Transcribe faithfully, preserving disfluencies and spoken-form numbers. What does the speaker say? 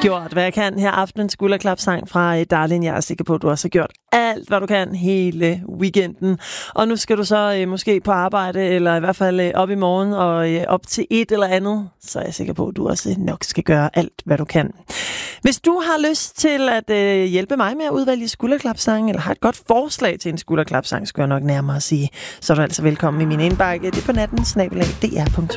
gjort, hvad jeg kan her aftens skulderklapsang fra uh, Darlin. Jeg er sikker på, at du også har gjort alt, hvad du kan hele weekenden. Og nu skal du så uh, måske på arbejde, eller i hvert fald uh, op i morgen, og uh, op til et eller andet. Så er jeg sikker på, at du også nok skal gøre alt, hvad du kan. Hvis du har lyst til at uh, hjælpe mig med at udvælge skulderklapsang, eller har et godt forslag til en skulderklapsang, skal jeg nok nærmere sige, så er du altså velkommen i min indbakke. Det er på natten, snabel-a, D R punktum